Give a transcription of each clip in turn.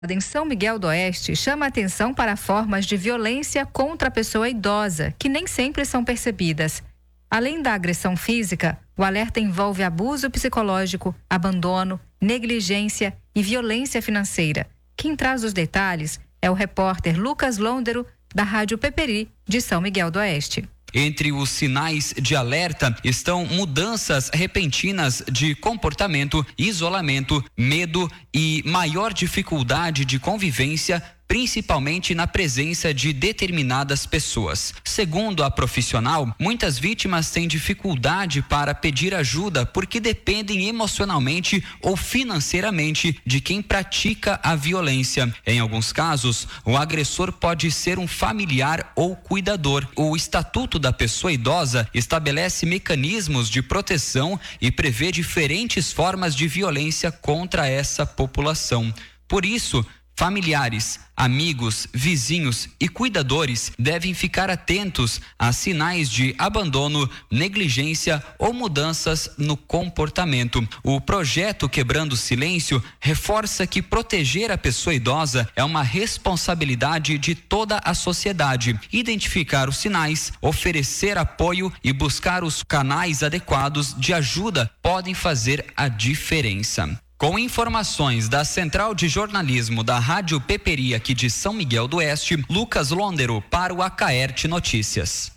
Em São Miguel do Oeste, chama atenção para formas de violência contra a pessoa idosa, que nem sempre são percebidas. Além da agressão física, o alerta envolve abuso psicológico, abandono, negligência e violência financeira. Quem traz os detalhes é o repórter Lucas Londero, da Rádio Peperi, de São Miguel do Oeste. Entre os sinais de alerta estão mudanças repentinas de comportamento, isolamento, medo e maior dificuldade de convivência, principalmente na presença de determinadas pessoas. Segundo a profissional, muitas vítimas têm dificuldade para pedir ajuda porque dependem emocionalmente ou financeiramente de quem pratica a violência. Em alguns casos, o agressor pode ser um familiar ou cuidador. O Estatuto da Pessoa Idosa estabelece mecanismos de proteção e prevê diferentes formas de violência contra essa população. Por isso, familiares, amigos, vizinhos e cuidadores devem ficar atentos a sinais de abandono, negligência ou mudanças no comportamento. O projeto Quebrando o Silêncio reforça que proteger a pessoa idosa é uma responsabilidade de toda a sociedade. Identificar os sinais, oferecer apoio e buscar os canais adequados de ajuda podem fazer a diferença. Com informações da Central de Jornalismo da Rádio Peperi aqui de São Miguel do Oeste, Lucas Londero para o Acaerte Notícias.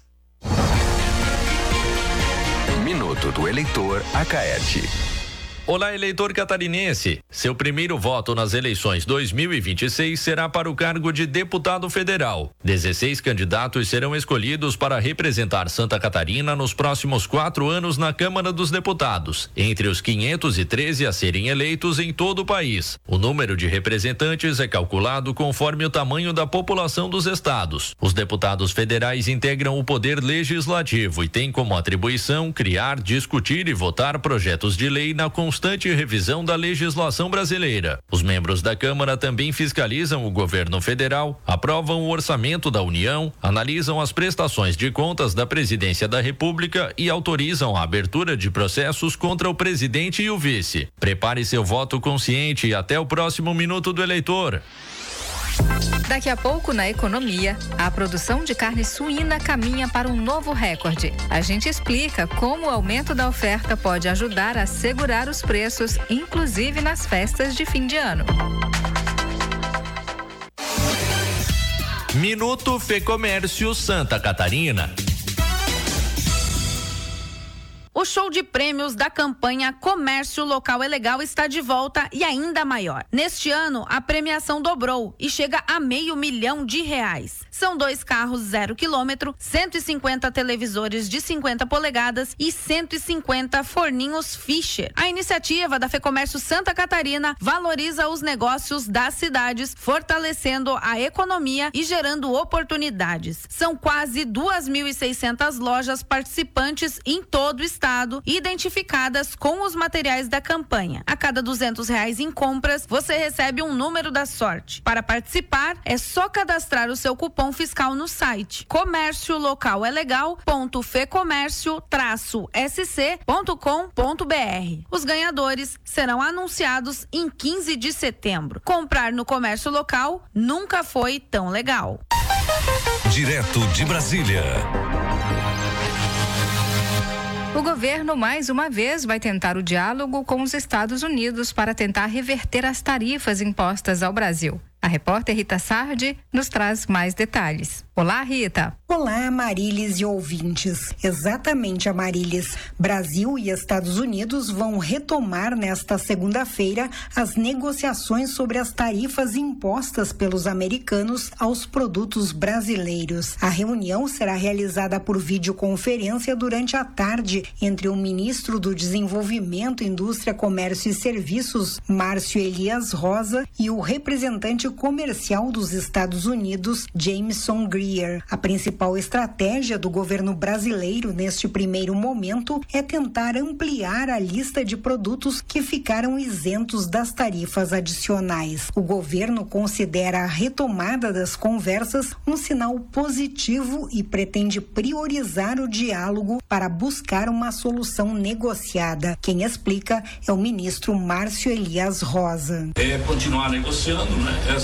Minuto do Eleitor Acaerte. Olá, eleitor catarinense. Seu primeiro voto nas eleições 2026 será para o cargo de deputado federal. 16 candidatos serão escolhidos para representar Santa Catarina nos próximos 4 anos na Câmara dos Deputados, entre os 513 a serem eleitos em todo o país. O número de representantes é calculado conforme o tamanho da população dos estados. Os deputados federais integram o poder legislativo e têm como atribuição criar, discutir e votar projetos de lei na constante revisão da legislação brasileira. Os membros da Câmara também fiscalizam o governo federal, aprovam o orçamento da União, analisam as prestações de contas da Presidência da República e autorizam a abertura de processos contra o presidente e o vice. Prepare seu voto consciente e até o próximo Minuto do Eleitor. Daqui a pouco, na economia, a produção de carne suína caminha para um novo recorde. A gente explica como o aumento da oferta pode ajudar a segurar os preços, inclusive nas festas de fim de ano. Minuto Fecomércio Santa Catarina. O show de prêmios da campanha Comércio Local é Legal está de volta e ainda maior. Neste ano, a premiação dobrou e chega a R$500 mil. São 2 carros 0 km, 150 televisores de 50 polegadas e 150 forninhos Fischer. A iniciativa da Fecomércio Santa Catarina valoriza os negócios das cidades, fortalecendo a economia e gerando oportunidades. São quase 2.600 lojas participantes em todo o estado, identificadas com os materiais da campanha. A cada R$200 em compras, você recebe um número da sorte. Para participar, é só cadastrar o seu cupom fiscal no site comérciolocalegal.fecomércio-sc.com.br. Os ganhadores serão anunciados em 15 de setembro. Comprar no comércio local nunca foi tão legal. Direto de Brasília. O governo, mais uma vez, vai tentar o diálogo com os Estados Unidos para tentar reverter as tarifas impostas ao Brasil. A repórter Rita Sardi nos traz mais detalhes. Olá, Rita. Olá, Amarilis e ouvintes. Exatamente, Amarilis. Brasil e Estados Unidos vão retomar nesta segunda-feira as negociações sobre as tarifas impostas pelos americanos aos produtos brasileiros. A reunião será realizada por videoconferência durante a tarde entre o ministro do Desenvolvimento, Indústria, Comércio e Serviços, Márcio Elias Rosa, e o representante Comercial dos Estados Unidos, Jameson Greer. A principal estratégia do governo brasileiro neste primeiro momento é tentar ampliar a lista de produtos que ficaram isentos das tarifas adicionais. O governo considera a retomada das conversas um sinal positivo e pretende priorizar o diálogo para buscar uma solução negociada. Quem explica é o ministro Márcio Elias Rosa. Continuar negociando, né?